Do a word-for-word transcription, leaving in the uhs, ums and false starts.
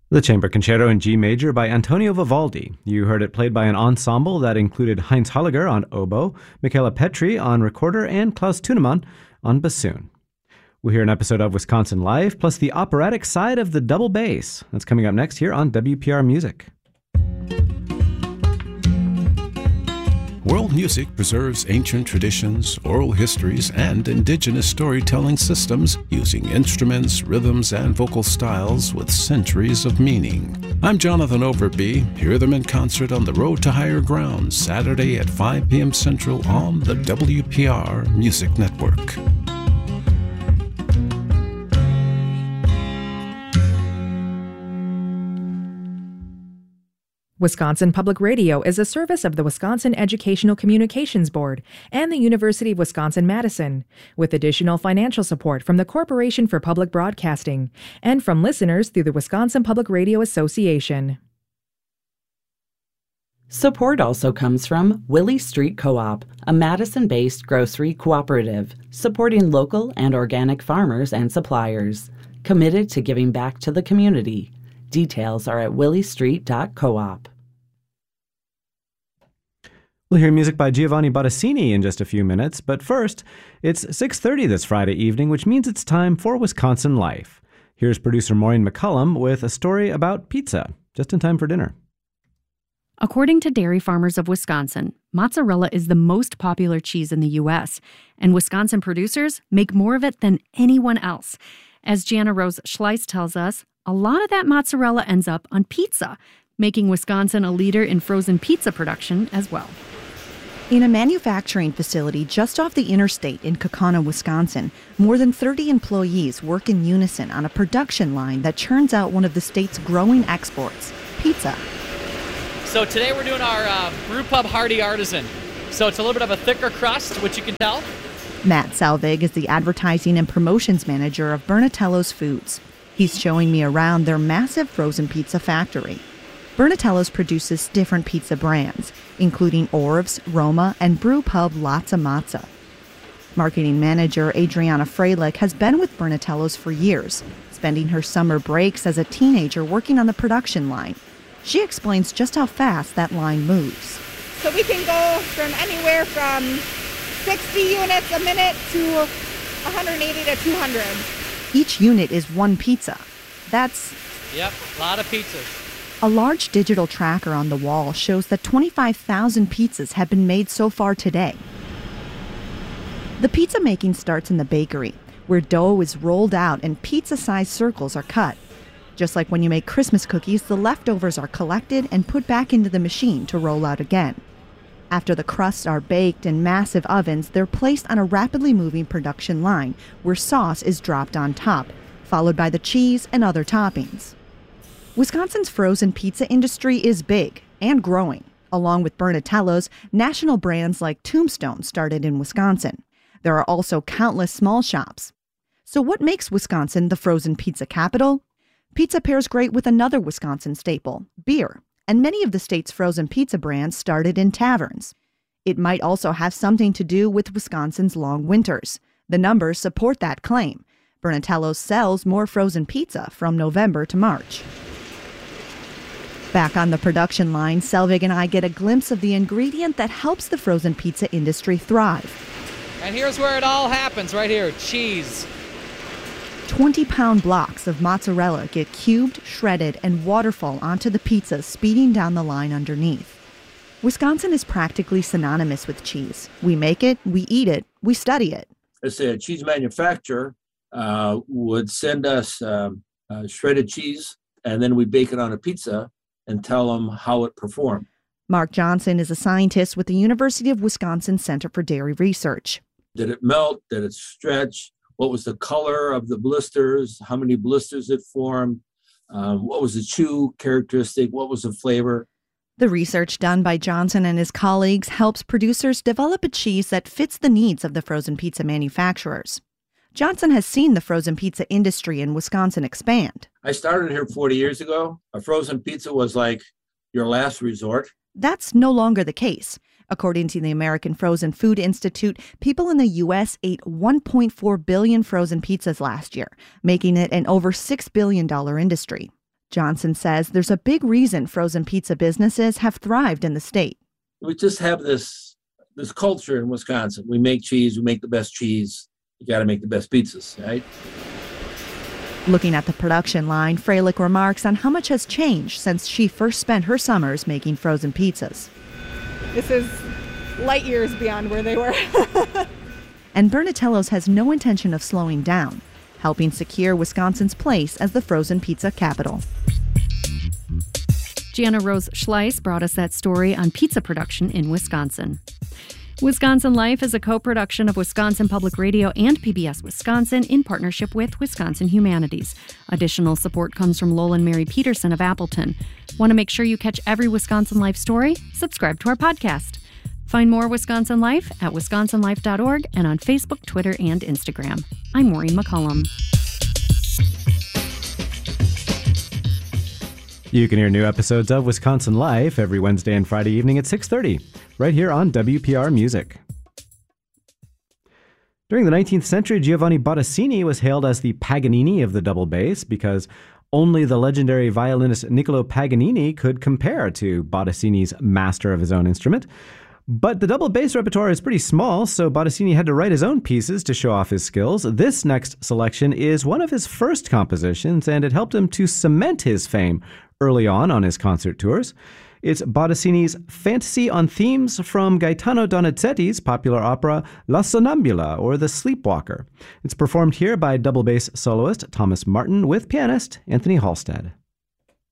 The Chamber Concerto in G Major by Antonio Vivaldi. You heard it played by an ensemble that included Heinz Holliger on oboe, Michaela Petri on recorder, and Klaus Tunemann on bassoon. We'll hear an episode of Wisconsin Live, plus the operatic side of the double bass. That's coming up next here on W P R Music. World music preserves ancient traditions, oral histories, and indigenous storytelling systems using instruments, rhythms, and vocal styles with centuries of meaning. I'm Jonathan Overby. Hear them in concert on the Road to Higher Ground, Saturday at five p.m. Central on the W P R Music Network. Wisconsin Public Radio is a service of the Wisconsin Educational Communications Board and the University of Wisconsin-Madison, with additional financial support from the Corporation for Public Broadcasting and from listeners through the Wisconsin Public Radio Association. Support also comes from Willie Street Co-op, a Madison-based grocery cooperative supporting local and organic farmers and suppliers, committed to giving back to the community. Details are at willie street dot coop. We'll hear music by Giovanni Bottesini in just a few minutes, but first, it's six thirty this Friday evening, which means it's time for Wisconsin Life. Here's producer Maureen McCullum with a story about pizza, just in time for dinner. According to Dairy Farmers of Wisconsin, mozzarella is the most popular cheese in the U S, and Wisconsin producers make more of it than anyone else. As Jana Rose Schleiss tells us, a lot of that mozzarella ends up on pizza, making Wisconsin a leader in frozen pizza production as well. In a manufacturing facility just off the interstate in Kaukauna, Wisconsin, more than thirty employees work in unison on a production line that churns out one of the state's growing exports, pizza. So today we're doing our uh, Brewpub Hardy Artisan. So it's a little bit of a thicker crust, which you can tell. Matt Salvig is the advertising and promotions manager of Bernatello's Foods. He's showing me around their massive frozen pizza factory. Bernatello's produces different pizza brands, including Orv's, Roma, and Brewpub Latza Matza. Marketing manager Adriana Freilich has been with Bernatello's for years, spending her summer breaks as a teenager working on the production line. She explains just how fast that line moves. So we can go from anywhere from sixty units a minute to one hundred eighty to two hundred. Each unit is one pizza. That's... Yep, a lot of pizzas. A large digital tracker on the wall shows that twenty-five thousand pizzas have been made so far today. The pizza making starts in the bakery, where dough is rolled out and pizza-sized circles are cut. Just like when you make Christmas cookies, the leftovers are collected and put back into the machine to roll out again. After the crusts are baked in massive ovens, they're placed on a rapidly moving production line where sauce is dropped on top, followed by the cheese and other toppings. Wisconsin's frozen pizza industry is big and growing. Along with Bernatello's, national brands like Tombstone started in Wisconsin. There are also countless small shops. So what makes Wisconsin the frozen pizza capital? Pizza pairs great with another Wisconsin staple, beer. And many of the state's frozen pizza brands started in taverns. It might also have something to do with Wisconsin's long winters. The numbers support that claim. Bernatello's sells more frozen pizza from November to March. Back on the production line, Selvig and I get a glimpse of the ingredient that helps the frozen pizza industry thrive. And here's where it all happens, right here, cheese. twenty-pound blocks of mozzarella get cubed, shredded, and waterfall onto the pizza, speeding down the line underneath. Wisconsin is practically synonymous with cheese. We make it, we eat it, we study it. Let's say a cheese manufacturer uh, would send us um, uh, shredded cheese, and then we bake it on a pizza and tell them how it performed. Mark Johnson is a scientist with the University of Wisconsin Center for Dairy Research. Did it melt? Did it stretch? What was the color of the blisters? How many blisters it formed? Um, what was the chew characteristic? What was the flavor? The research done by Johnson and his colleagues helps producers develop a cheese that fits the needs of the frozen pizza manufacturers. Johnson has seen the frozen pizza industry in Wisconsin expand. I started here forty years ago. A frozen pizza was like your last resort. That's no longer the case. According to the American Frozen Food Institute, people in the U S ate one point four billion frozen pizzas last year, making it an over six billion dollars industry. Johnson says there's a big reason frozen pizza businesses have thrived in the state. We just have this this culture in Wisconsin. We make cheese, we make the best cheese. You got to make the best pizzas, right? Looking at the production line, Freilich remarks on how much has changed since she first spent her summers making frozen pizzas. This is light years beyond where they were. And Bernatello's has no intention of slowing down, helping secure Wisconsin's place as the frozen pizza capital. Jana Rose Schleiss brought us that story on pizza production in Wisconsin. Wisconsin Life is a co-production of Wisconsin Public Radio and P B S Wisconsin in partnership with Wisconsin Humanities. Additional support comes from Lowell and Mary Peterson of Appleton. Want to make sure you catch every Wisconsin Life story? Subscribe to our podcast. Find more Wisconsin Life at wisconsin life dot org and on Facebook, Twitter, and Instagram. I'm Maureen McCullum. You can hear new episodes of Wisconsin Life every Wednesday and Friday evening at six thirty, right here on W P R Music. During the nineteenth century, Giovanni Bottesini was hailed as the Paganini of the double bass because only the legendary violinist Niccolo Paganini could compare to Bottesini's master of his own instrument. But the double bass repertoire is pretty small, so Bottesini had to write his own pieces to show off his skills. This next selection is one of his first compositions, and it helped him to cement his fame early on on his concert tours. It's Bottesini's Fantasy on Themes from Gaetano Donizetti's popular opera La Sonnambula, or The Sleepwalker. It's performed here by double bass soloist Thomas Martin with pianist Anthony Halstead.